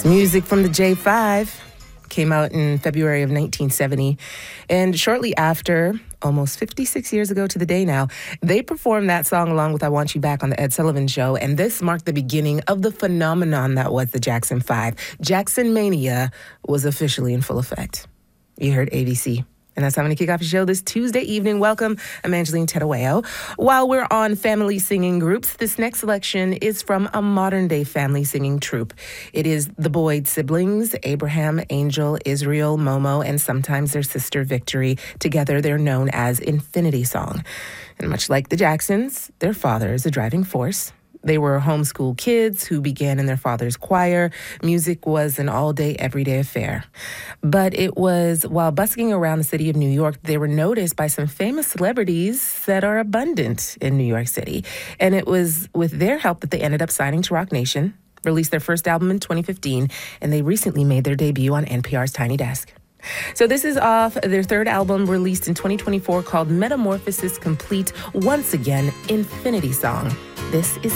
Music from the J5 came out in February of 1970. And shortly after, almost 56 years ago to the day now, they performed that song along with I Want You Back on the Ed Sullivan Show. And this marked the beginning of the phenomenon that was the Jackson 5. Jackson Mania was officially in full effect. You heard ABC. And that's how I'm going to kick off the show this Tuesday evening. Welcome, I'm Angeline Tedaweo. While we're on family singing groups, this next selection is from a modern-day family singing troupe. It is the Boyd siblings, Abraham, Angel, Israel, Momo, and sometimes their sister Victory. Together, they're known as Infinity Song. And much like the Jacksons, their father is a driving force. They were homeschool kids who began in their father's choir. Music was an all-day, everyday affair. But it was while busking around the city of New York, they were noticed by some famous celebrities that are abundant in New York City. And it was with their help that they ended up signing to Roc Nation, released their first album in 2015, and they recently made their debut on NPR's Tiny Desk. So this is off their third album released in 2024 called Metamorphosis Complete. Once again, Infinity Song. This is